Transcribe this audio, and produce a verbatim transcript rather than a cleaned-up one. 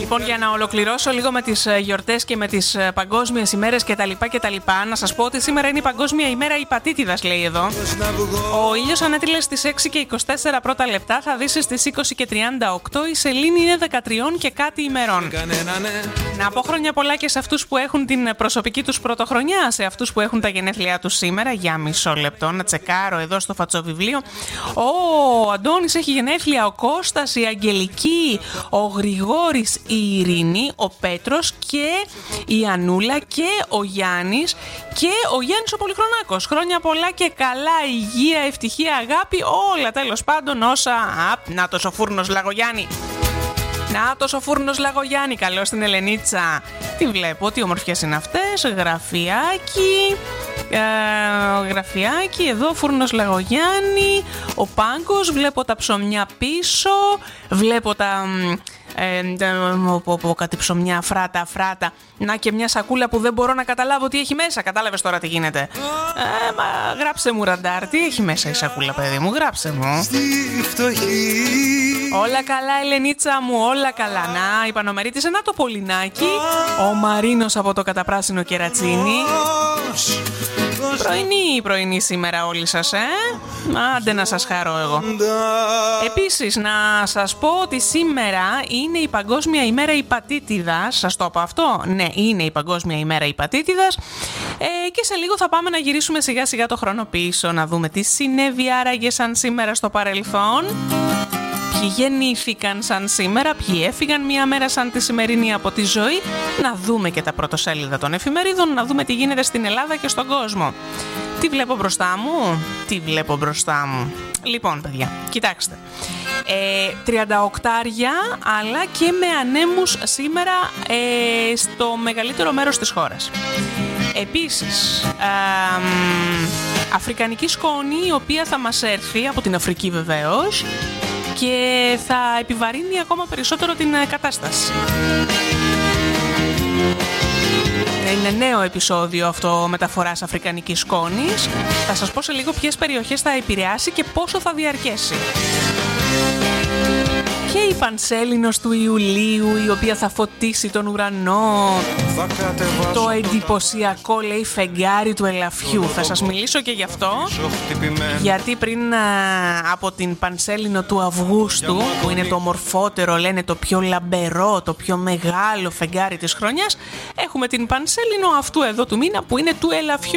Λοιπόν, για να ολοκληρώσω λίγο με τις γιορτές και με τις παγκόσμιες ημέρες κτλ. κτλ. Να σας πω ότι σήμερα είναι η Παγκόσμια ημέρα υπατήτηδας, λέει εδώ. Ο ήλιος ανέτειλε στις έξι και είκοσι τέσσερα πρώτα λεπτά, θα δύσει στις είκοσι και τριάντα οκτώ. Η σελήνη είναι δεκατρία και κάτι ημερών. Να πω χρόνια πολλά και σε αυτούς που έχουν την προσωπική τους πρωτοχρονιά, σε αυτούς που έχουν τα γενέθλιά τους σήμερα. Για μισό λεπτό να τσεκάρω εδώ στο φατσοβιβλίο. Ο Αντώνης έχει γενέθλια, ο Κώστας, η Αγγελική, ο Γρηγόρης, η Ειρήνη, ο Πέτρος και η Ανούλα και ο Γιάννης και ο Γιάννης ο Πολυχρονάκος. Χρόνια πολλά και καλά, υγεία, ευτυχία, αγάπη, όλα τέλος πάντων όσα... Α, νάτος ο φούρνος Λαγογιάννη. Νάτος ο φούρνος Λαγογιάννη, καλώς στην Ελενίτσα. Τι βλέπω, τι ομορφιές είναι αυτές, γραφιάκι... Ε, γραφιάκι, εδώ φούρνος Λαγογιάννη, ο Πάγκος, βλέπω τα ψωμιά πίσω, βλέπω τα... Ε, πω, κάτι ψωμιά, φράτα, φράτα. Να και μια σακούλα που δεν μπορώ να καταλάβω τι έχει μέσα. Κατάλαβες τώρα τι γίνεται. Ε, μα γράψε μου, ραντάρ, τι έχει μέσα η σακούλα, παιδί μου, γράψε μου. Όλα καλά, Ελενίτσα μου, όλα καλά. Να, η Πανομερίτης, να το Πολυνάκι. Ο Μαρίνος από το καταπράσινο κερατσίνι. Πρωινή, πρωινή σήμερα όλοι σας, ε. Άντε να σας χαρώ εγώ. Επίσης, να σας πω ότι σήμερα είναι η Παγκόσμια ημέρα υπατήτηδας. Σας το πω αυτό? Ναι, είναι η Παγκόσμια ημέρα υπατήτηδας. Ε, και σε λίγο θα πάμε να γυρίσουμε σιγά σιγά το χρόνο πίσω, να δούμε τι συνέβη άραγε σαν σήμερα στο παρελθόν. Ποιοι γεννήθηκαν σαν σήμερα, ποιοι έφυγαν μία μέρα σαν τη σημερινή από τη ζωή. Να δούμε και τα πρωτοσέλιδα των εφημερίδων, να δούμε τι γίνεται στην Ελλάδα και στον κόσμο. Τι βλέπω μπροστά μου, τι βλέπω μπροστά μου. Λοιπόν, παιδιά, κοιτάξτε. Ε, τριάντα οκτώ αλλά και με ανέμους σήμερα ε, στο μεγαλύτερο μέρος της χώρας. Επίσης, ε, αφρικανική σκόνη, η οποία θα μας έρθει από την Αφρική βεβαίως και θα επιβαρύνει ακόμα περισσότερο την κατάσταση. Είναι νέο επεισόδιο αυτό μεταφοράς αφρικανικής σκόνης. Θα σας πω σε λίγο ποιες περιοχές θα επηρεάσει και πόσο θα διαρκέσει. Και η Πανσέλινος του Ιουλίου, η οποία θα φωτίσει τον ουρανό. Το εντυπωσιακό, λέει, φεγγάρι του Ελαφιού. Θα σας μιλήσω και γι' αυτό, γιατί πριν α, από την Πανσέλινο του Αυγούστου, που είναι το ομορφότερο, λένε το πιο λαμπερό, το πιο μεγάλο φεγγάρι της χρονιάς, έχουμε την Πανσέλινο αυτού εδώ του μήνα, που είναι του Ελαφιού.